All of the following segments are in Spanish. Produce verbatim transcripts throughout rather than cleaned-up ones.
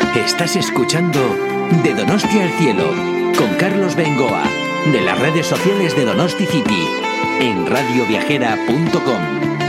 Estás escuchando De Donosti al Cielo con Carlos Bengoa, de las redes sociales de Donosti City, en radio viajera punto com.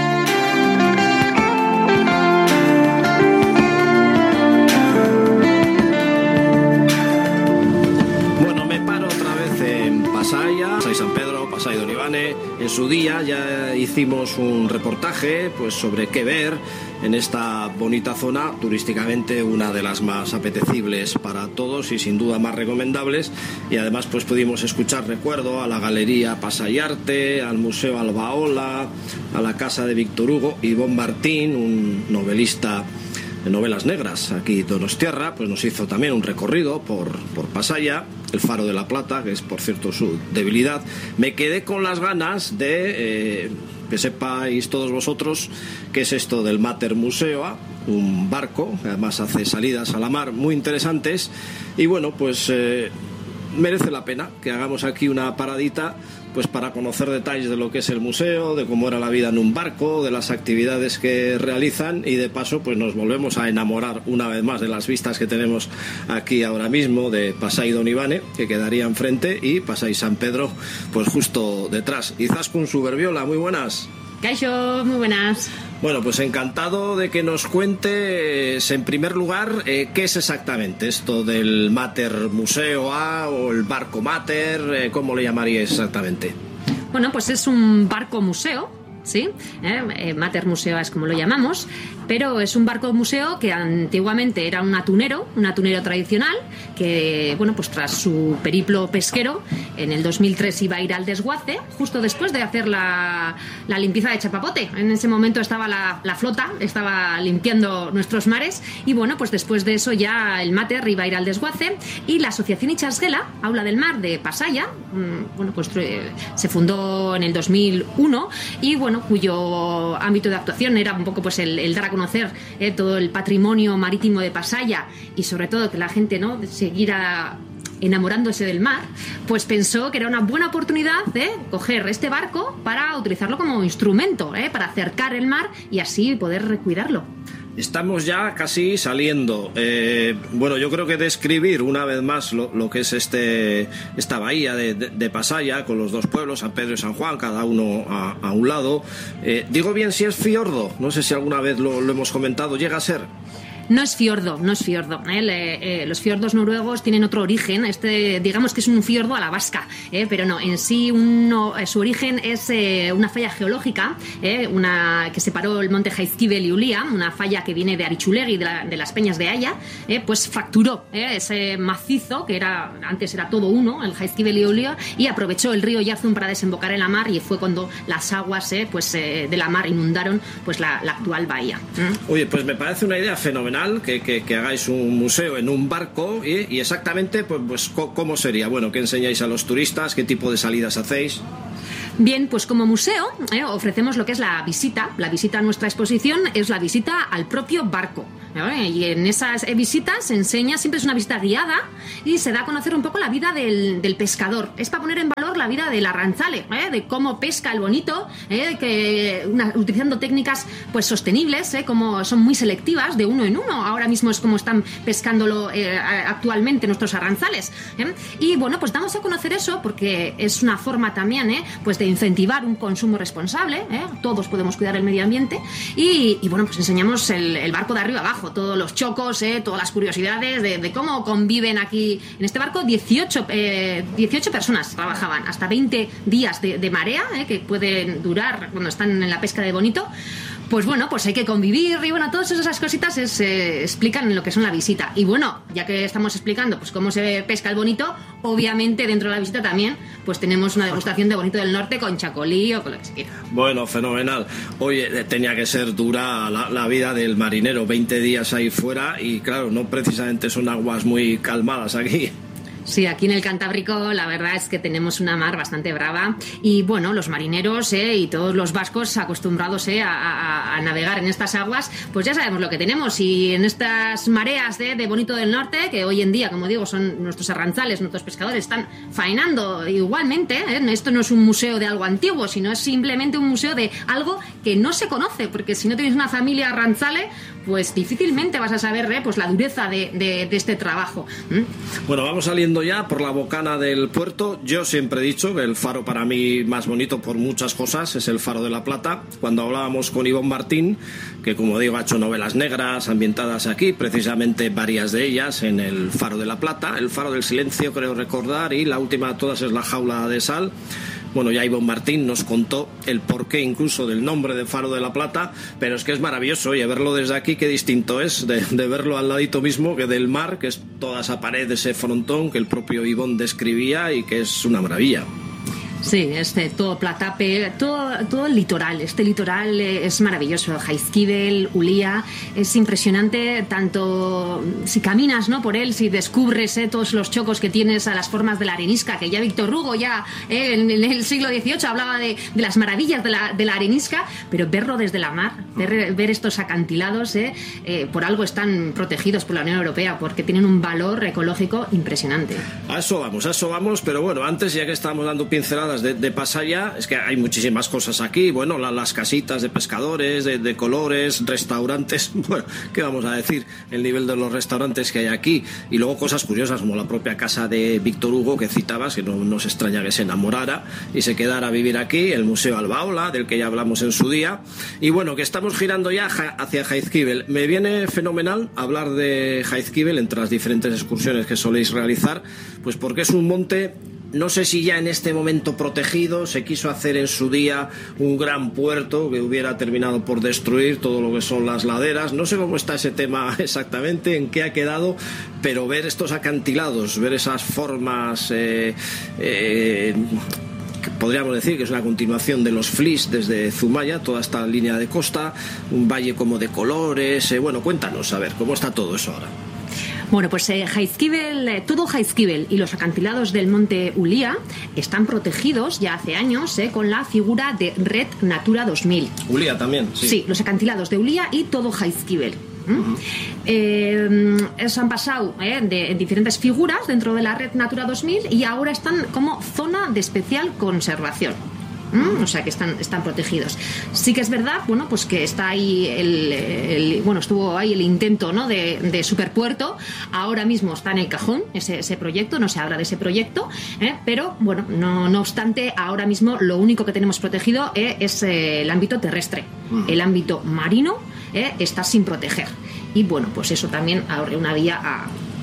Pasaya, Pasay San Pedro, Pasay Don Ivane. En su día ya hicimos un reportaje pues sobre qué ver en esta bonita zona, turísticamente una de las más apetecibles para todos y sin duda más recomendables, y además pues pudimos escuchar recuerdo a la Galería Pasay Arte, al Museo Albaola, a la Casa de Víctor Hugo. Ivonne Martín, un novelista de novelas negras aquí donostiarra, pues nos hizo también un recorrido por, por Pasaya, el Faro de la Plata, que es por cierto su debilidad. Me quedé con las ganas de eh, que sepáis todos vosotros qué es esto del Mater Museoa, un barco que además hace salidas a la mar muy interesantes, y bueno, pues eh, merece la pena que hagamos aquí una paradita pues para conocer detalles de lo que es el museo, de cómo era la vida en un barco, de las actividades que realizan, y de paso pues nos volvemos a enamorar una vez más de las vistas que tenemos aquí ahora mismo de Pasay Don Ivane, que quedaría enfrente, y Pasay San Pedro pues justo detrás. Izaskun Suberbiola, muy buenas. Kaixo, muy buenas. Bueno, pues encantado de que nos cuentes en primer lugar eh, qué es exactamente esto del Mater Museoa o el barco Mater, eh, ¿cómo le llamaríais exactamente? Bueno, pues es un barco museo, ¿sí? Eh, eh, Mater Museoa es como lo llamamos, pero es un barco museo que antiguamente era un atunero, un atunero tradicional, que, bueno, pues tras su periplo pesquero, en el dos mil tres iba a ir al desguace, justo después de hacer la, la limpieza de Chapapote. En ese momento estaba la, la flota, estaba limpiando nuestros mares, y bueno, pues después de eso ya el Mater iba a ir al desguace, y la Asociación Itxasgela, Aula del Mar de Pasaya, bueno, pues se fundó en el dos mil uno, y bueno, cuyo ámbito de actuación era un poco pues el, el dar a conocer eh, todo el patrimonio marítimo de Pasaya, y sobre todo que la gente no siguiera enamorándose del mar, pues pensó que era una buena oportunidad de eh, coger este barco para utilizarlo como instrumento, eh, para acercar el mar y así poder cuidarlo. Estamos ya casi saliendo. Eh, bueno, yo creo que describir una vez más lo, lo que es este esta bahía de, de, de Pasaya, con los dos pueblos, San Pedro y San Juan, cada uno a, a un lado. Eh, digo bien si es fiordo, no sé si alguna vez lo, lo hemos comentado, llega a ser. No es fiordo, no es fiordo. ¿eh? Le, eh, los fiordos noruegos tienen otro origen. Este, digamos que es un fiordo a la vasca, ¿eh? pero no, en sí uno, su origen es eh, una falla geológica, ¿eh? una que separó el monte Jaizkibel y Ulia, una falla que viene de Arichulegui, de, la, de las peñas de Haya, ¿eh? pues fracturó ¿eh? ese macizo que era antes era todo uno, el Jaizkibel y Ulia, y aprovechó el río Yazun para desembocar en la mar, y fue cuando las aguas ¿eh? pues, eh, de la mar inundaron pues la, la actual bahía. ¿eh? Oye, pues me parece una idea fenomenal. Que, que, que hagáis un museo en un barco, y, y exactamente pues, pues cómo sería, bueno, qué enseñáis a los turistas, qué tipo de salidas hacéis. Bien, pues como museo eh, ofrecemos lo que es la visita. La visita a nuestra exposición es la visita al propio barco. ¿eh? Y en esas visitas se enseña, siempre es una visita guiada, y se da a conocer un poco la vida del, del pescador. Es para poner en valor la vida del arranzale, ¿eh? de cómo pesca el bonito, ¿eh? que una, utilizando técnicas pues sostenibles, ¿eh? como son muy selectivas, de uno en uno. Ahora mismo es como están pescándolo eh, actualmente nuestros arranzales. ¿eh? Y bueno, pues damos a conocer eso porque es una forma también ¿eh? pues de incentivar un consumo responsable, ¿eh? todos podemos cuidar el medio ambiente, y, y bueno, pues enseñamos el, el barco de arriba abajo, todos los chocos, ¿eh? todas las curiosidades de, de cómo conviven aquí en este barco. dieciocho, eh, dieciocho personas trabajaban, hasta veinte días de, de marea, ¿eh? que pueden durar cuando están en la pesca de bonito. Pues bueno, pues hay que convivir, y bueno, todas esas cositas se eh, explican en lo que son la visita. Y bueno, ya que estamos explicando pues cómo se pesca el bonito, obviamente dentro de la visita también pues tenemos una degustación de bonito del norte con chacolí o con lo que se quiera. Bueno, fenomenal. Oye, tenía que ser dura la, la vida del marinero, veinte días ahí fuera, y claro, no precisamente son aguas muy calmadas aquí. Sí, aquí en el Cantábrico la verdad es que tenemos una mar bastante brava, y bueno, los marineros eh, y todos los vascos acostumbrados eh, a, a, a navegar en estas aguas, pues ya sabemos lo que tenemos. Y en estas mareas de, de Bonito del Norte, que hoy en día, como digo, son nuestros arranzales, nuestros pescadores están faenando igualmente, eh, esto no es un museo de algo antiguo, sino es simplemente un museo de algo que no se conoce, porque si no tienes una familia arranzale, pues difícilmente vas a saber eh, pues la dureza de, de, de este trabajo. ¿Mm? Bueno, vamos saliendo ya por la bocana del puerto. Yo siempre he dicho que el faro para mí más bonito por muchas cosas es el Faro de la Plata. Cuando hablábamos con Ivonne Martín, que como digo ha hecho novelas negras ambientadas aquí, precisamente varias de ellas en el Faro de la Plata, el Faro del Silencio creo recordar, y la última de todas es La Jaula de Sal. Bueno, ya Ivonne Martín nos contó el porqué incluso del nombre de Faro de la Plata, pero es que es maravilloso, oye, verlo desde aquí, qué distinto es de, de verlo al ladito mismo que del mar, que es toda esa pared, ese frontón que el propio Ivonne describía y que es una maravilla. Sí, este todo Platape, todo, todo el litoral, este litoral es maravilloso. Jaizkibel, Ulia, es impresionante, tanto si caminas, ¿no?, por él, si descubres eh, todos los chocos que tienes a las formas de la arenisca, que ya Víctor Hugo ya eh, en, en el siglo dieciocho hablaba de, de las maravillas de la, de la arenisca, pero verlo desde la mar, ver, ver estos acantilados, eh, eh, por algo están protegidos por la Unión Europea, porque tienen un valor ecológico impresionante. A eso vamos, a eso vamos, pero bueno, antes ya que estamos dando pinceladas De, de Pasaya, es que hay muchísimas cosas aquí, bueno, la, las casitas de pescadores, de, de colores, restaurantes, bueno, ¿qué vamos a decir? El nivel de los restaurantes que hay aquí, y luego cosas curiosas como la propia casa de Víctor Hugo que citabas, que no nos extraña que se enamorara y se quedara a vivir aquí, el Museo Albaola, del que ya hablamos en su día, y bueno, que estamos girando ya hacia Jaizkibel. Me viene fenomenal hablar de Jaizkibel entre las diferentes excursiones que soléis realizar, pues porque es un monte, no sé si ya en este momento protegido, se quiso hacer en su día un gran puerto que hubiera terminado por destruir todo lo que son las laderas, no sé cómo está ese tema exactamente, en qué ha quedado, pero ver estos acantilados, ver esas formas eh, eh, que podríamos decir que es una continuación de los Flix desde Zumaya, toda esta línea de costa, un valle como de colores, eh, bueno, cuéntanos, a ver, ¿cómo está todo eso ahora? Bueno, pues eh, Jaizkibel, eh, todo Jaizkibel y los acantilados del monte Ulia están protegidos ya hace años eh, con la figura de Red Natura dos mil. Ulia también, sí. Sí, los acantilados de Ulia y todo Jaizkibel. ¿Mm? Uh-huh. Eh, se han pasado eh, de, de diferentes figuras dentro de la Red Natura dos mil y ahora están como zona de especial conservación. ¿Mm? O sea que están, están protegidos. Sí que es verdad, bueno, pues que está ahí el, el bueno, estuvo ahí el intento, ¿no?, de, de superpuerto. Ahora mismo está en el cajón ese, ese proyecto, no se habla de ese proyecto, ¿eh? Pero bueno, no, no obstante, ahora mismo lo único que tenemos protegido eh, es eh, el ámbito terrestre. Uh-huh. El ámbito marino eh, está sin proteger. Y bueno, pues eso también abre una vía a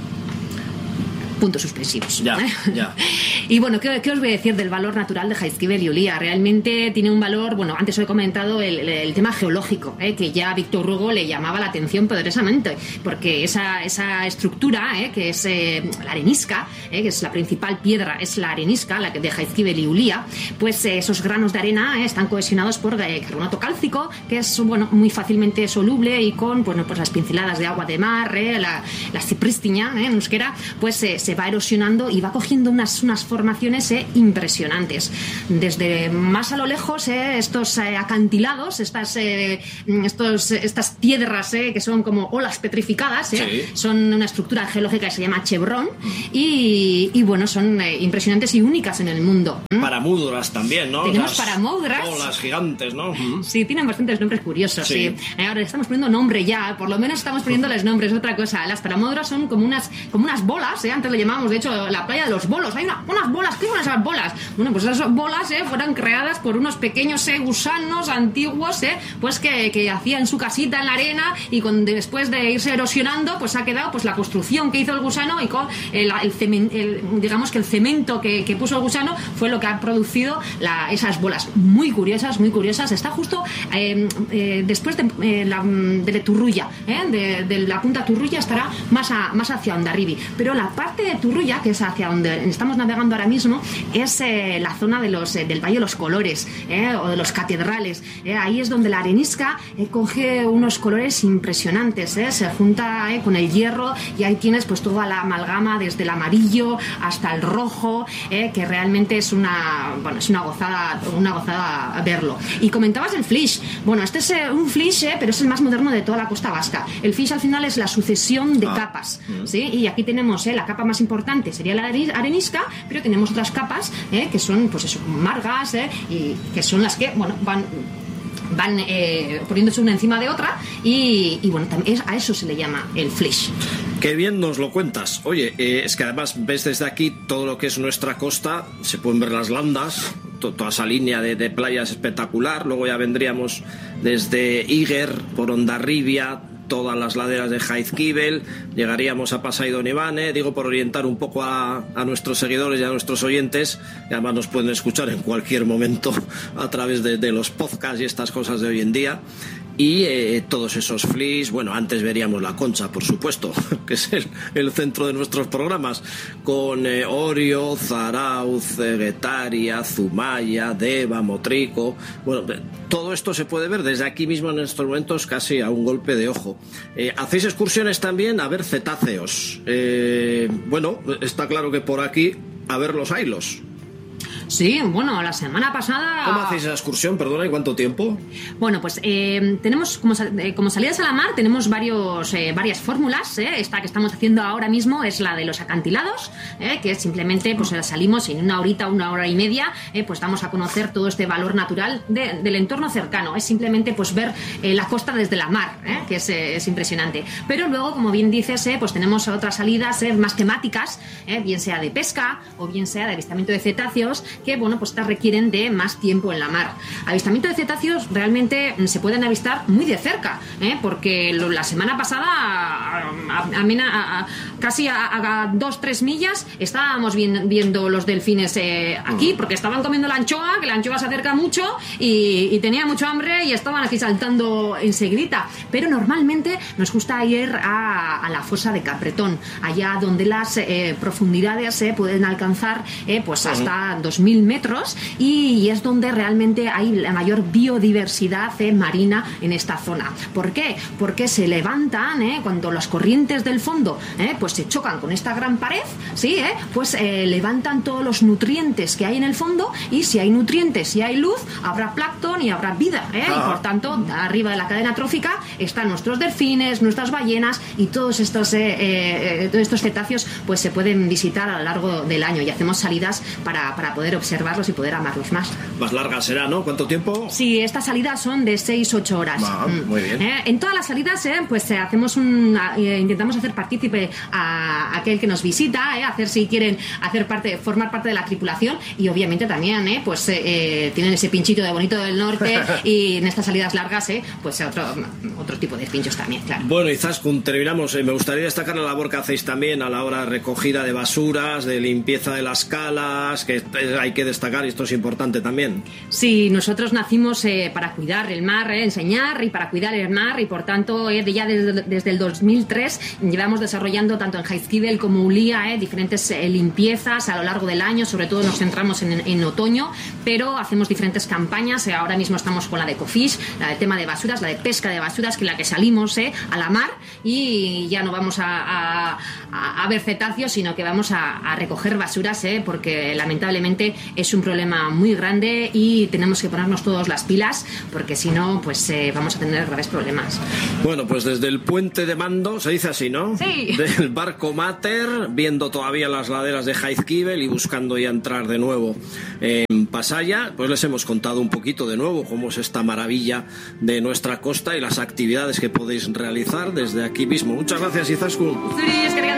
puntos suspensivos. Ya, ya. Y bueno, ¿qué, ¿qué os voy a decir del valor natural de Jaizkibel y Ulia? Realmente tiene un valor, bueno, antes os he comentado el, el, el tema geológico, ¿eh? Que ya a Víctor Hugo le llamaba la atención poderosamente, porque esa, esa estructura, ¿eh? que es eh, la arenisca, ¿eh? que es la principal piedra, es la arenisca, la de Jaizkibel y Ulia, pues eh, esos granos de arena ¿eh? están cohesionados por eh, carbonato cálcico, que es, bueno, muy fácilmente soluble, y con, bueno, pues las pinceladas de agua de mar, ¿eh? la, la cipristiña, ¿eh? en euskera, pues eh, se va erosionando y va cogiendo unas, unas formaciones eh, impresionantes. Desde más a lo lejos, eh, estos eh, acantilados, estas, eh, estos, estas piedras eh, que son como olas petrificadas, eh, sí. son una estructura geológica que se llama chevron, mm. y, y bueno, son eh, impresionantes y únicas en el mundo. ¿Mm? Paramudras también, ¿no? Tenemos Las paramudras. Olas gigantes, ¿no? Mm. Sí, tienen bastantes nombres curiosos. Sí. Sí. Eh, ahora estamos poniendo nombre ya, por lo menos estamos poniéndoles nombres, otra cosa. Las paramudras son como unas, como unas bolas, eh, antes le llamábamos, de hecho, la playa de los bolos. Hay una, unas bolas, ¿qué son esas bolas? Bueno, pues esas bolas eh, fueron creadas por unos pequeños eh, gusanos antiguos, eh, pues que, que hacían su casita en la arena, y con, después de irse erosionando, pues ha quedado pues la construcción que hizo el gusano, y con el, el, cemen, el digamos que el cemento que, que puso el gusano fue lo que ha producido la, esas bolas. Muy curiosas, muy curiosas. Está justo eh, eh, después de, eh, la, de Turruya, eh, de, de la punta Turruya estará más, a, más hacia Hondarribi, pero la parte de Turruya, que es hacia donde estamos navegando ahora mismo, es eh, la zona de los, eh, del Valle de los Colores, eh, o de los catedrales. Eh, ahí es donde la arenisca eh, coge unos colores impresionantes, eh, se junta eh, con el hierro, y ahí tienes pues toda la amalgama desde el amarillo hasta el rojo, eh, que realmente es una, bueno, es una gozada, una gozada verlo. Y comentabas el Flix. Bueno, este es eh, un Flix, eh, pero es el más moderno de toda la costa vasca. El Flix al final es la sucesión de ah. capas, ¿sí? Y aquí tenemos eh, la capa más importante sería la arenisca, pero tenemos otras capas eh, que son, pues eso, margas, eh, y que son las que, bueno, van van eh, poniéndose una encima de otra y, y bueno, también es, a eso se le llama el flish. Qué bien nos lo cuentas. Oye, eh, es que además ves desde aquí todo lo que es nuestra costa, se pueden ver las landas, to toda esa línea de, de playas espectacular. Luego ya vendríamos desde Iger, por Hondarribia, todas las laderas de Jaizkibel, llegaríamos a Pasai Donibane, digo por orientar un poco a, a nuestros seguidores y a nuestros oyentes, que además nos pueden escuchar en cualquier momento a través de, de los podcasts y estas cosas de hoy en día. Y eh, todos esos flis, bueno, antes veríamos La Concha, por supuesto, que es el, el centro de nuestros programas, con eh, Orio, Zarauz, Guetaria, Zumaya, Deva, Motrico. Bueno, todo esto se puede ver desde aquí mismo en estos momentos, casi a un golpe de ojo. Eh, hacéis excursiones también a ver cetáceos. Eh, bueno, está claro que por aquí a ver los ailos. Sí, bueno, la semana pasada... ¿Cómo hacéis esa excursión? Perdona, ¿y cuánto tiempo? Bueno, pues eh, tenemos como, eh, como salidas a la mar, tenemos varios, eh, varias fórmulas. Eh. Esta que estamos haciendo ahora mismo es la de los acantilados, eh, que simplemente pues salimos en una horita, una hora y media, eh, pues vamos a conocer todo este valor natural de, del entorno cercano. Es simplemente pues ver eh, la costa desde la mar, eh, que es, eh, es impresionante. Pero luego, como bien dices, eh, pues tenemos otras salidas eh, más temáticas, eh, bien sea de pesca o bien sea de avistamiento de cetáceos, que bueno, pues estas requieren de más tiempo en la mar. Avistamiento de cetáceos realmente se pueden avistar muy de cerca, ¿eh? Porque lo, la semana pasada a, a, a, a, casi a, a dos, tres millas estábamos bien, viendo los delfines eh, aquí, porque estaban comiendo la anchoa, que la anchoa se acerca mucho y, y tenía mucho hambre y estaban aquí saltando enseguidita. Pero normalmente nos gusta ir a, a la fosa de Capretón, allá donde las eh, profundidades eh, pueden alcanzar eh, pues hasta dos mil metros, y es donde realmente hay la mayor biodiversidad eh, marina en esta zona. ¿Por qué? Porque se levantan eh, cuando las corrientes del fondo eh, pues se chocan con esta gran pared, ¿sí? eh, pues eh, levantan todos los nutrientes que hay en el fondo, y si hay nutrientes, si hay luz, habrá plancton y habrá vida, eh, y por tanto arriba de la cadena trófica están nuestros delfines, nuestras ballenas, y todos estos eh, eh, todos estos cetáceos pues se pueden visitar a lo largo del año, y hacemos salidas para, para poder observarlos y poder amarlos más. Más larga será, ¿no? ¿Cuánto tiempo? Sí, estas salidas son de seis a ocho horas. Ah, mm. Muy bien. Eh, en todas las salidas eh, pues eh, hacemos un, eh, intentamos hacer partícipe a, a aquel que nos visita, eh, hacer si quieren hacer parte, formar parte de la tripulación, y obviamente también eh, pues eh, tienen ese pinchito de Bonito del Norte y en estas salidas largas eh, pues otro, otro tipo de pinchos también, claro. Bueno, y Zaskun, terminamos. Eh, me gustaría destacar la labor que hacéis también a la hora de recogida de basuras, de limpieza de las calas, que hay que destacar, y esto es importante también. Sí, nosotros nacimos eh, para cuidar el mar, eh, enseñar y para cuidar el mar, y por tanto eh, ya desde, desde el dos mil tres llevamos desarrollando tanto en Jaizkibel como Ulia eh, diferentes eh, limpiezas a lo largo del año. Sobre todo nos centramos en, en otoño, pero hacemos diferentes campañas. Eh, ahora mismo estamos con la de Ecofish, la de tema de basuras, la de pesca de basuras, que es la que salimos eh, a la mar, y ya no vamos a, a, a, a ver cetáceos, sino que vamos a, a recoger basuras, eh, porque lamentablemente es un problema muy grande y tenemos que ponernos todos las pilas, porque si no pues eh, vamos a tener graves problemas. Bueno, pues desde el puente de mando, se dice así, ¿no? Sí. Del barco Mater, viendo todavía las laderas de Jaizkibel y buscando ya entrar de nuevo en Pasaya, pues les hemos contado un poquito de nuevo cómo es esta maravilla de nuestra costa y las actividades que podéis realizar desde aquí mismo. Muchas gracias, Izaskun.